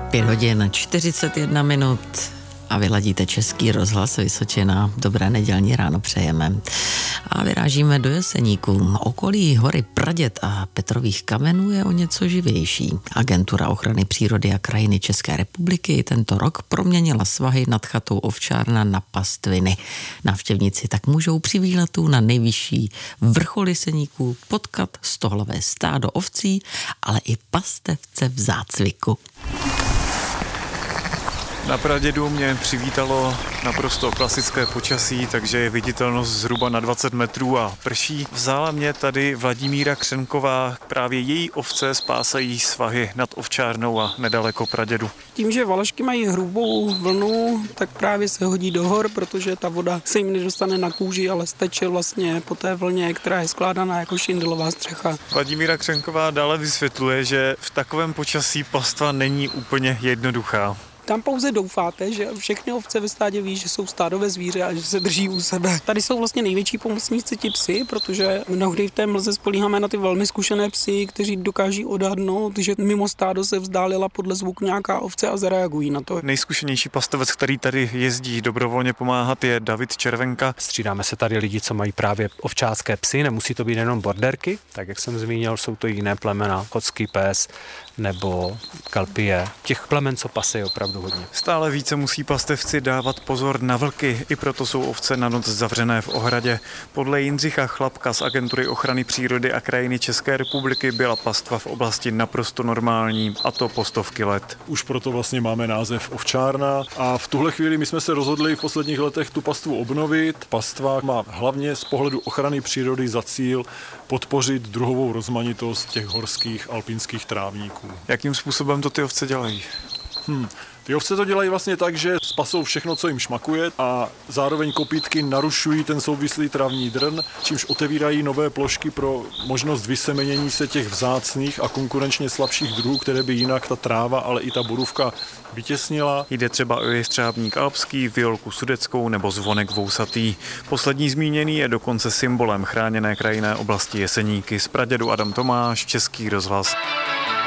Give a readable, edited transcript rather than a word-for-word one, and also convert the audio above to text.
5:41 a vy ladíte Český rozhlas Vysočina. Dobré nedělní ráno přejeme. A vyrážíme do Jeseníků. Okolí hory Praděd a Petrových kamenů je o něco živější. Agentura ochrany přírody a krajiny České republiky tento rok proměnila svahy nad chatou Ovčárna na pastviny. Návštěvníci tak můžou při výletu na nejvyšší vrchol Jeseníků potkat stohlavé stádo ovcí, ale i pastevce v zácviku. Na Pradědu mě přivítalo naprosto klasické počasí, takže je viditelnost zhruba na 20 metrů a prší. Vzala mě tady Vladimíra Křenková, právě její ovce spásají svahy nad Ovčárnou a nedaleko Pradědu. Tím, že valašky mají hrubou vlnu, tak právě se hodí do hor, protože ta voda se jim nedostane na kůži, ale steče vlastně po té vlně, která je skládaná jako šindelová střecha. Vladimíra Křenková dále vysvětluje, že v takovém počasí pastva není úplně jednoduchá. Tam pouze doufáte, že všechny ovce ve stádě ví, že jsou stádové zvíře a že se drží u sebe. Tady jsou vlastně největší pomocníci ti psi, protože mnohdy v té mlze spolíháme na ty velmi zkušené psy, kteří dokáží odhadnout, že mimo stádo se vzdálila podle zvuku nějaká ovce a zareagují na to. Nejzkušenější pastevec, který tady jezdí dobrovolně pomáhat, je David Červenka. Střídáme se tady lidi, co mají právě ovčácké psy, nemusí to být jenom borderky, tak jak jsem zmínil, jsou to jiné plemena, chotský pes nebo kalpie. Těch plemen, co pasí, opravdu hodně. Stále více musí pastevci dávat pozor na vlky, i proto jsou ovce na noc zavřené v ohradě. Podle Jindřicha Chlapka z Agentury ochrany přírody a krajiny České republiky byla pastva v oblasti naprosto normální, a to po stovky let. Už proto vlastně máme název Ovčárna a v tuhle chvíli my jsme se rozhodli v posledních letech tu pastvu obnovit. Pastva má hlavně z pohledu ochrany přírody za cíl podpořit druhovou rozmanitost těch horských alpinských trávníků. Jakým způsobem to ty ovce dělají? Ty ovce to dělají vlastně tak, že spasou všechno, co jim šmakuje, a zároveň kopýtky narušují ten souvislý travní drn, čímž otevírají nové plošky pro možnost vysemenění se těch vzácných a konkurenčně slabších druhů, které by jinak ta tráva, ale i ta borůvka vytěsnila. Jde třeba o jestřábník alpský, violku sudeckou nebo zvonek vousatý. Poslední zmíněný je dokonce symbolem chráněné krajinné oblasti Jeseníky. Z Pradědu Adam Tomáš, Český rozhlas.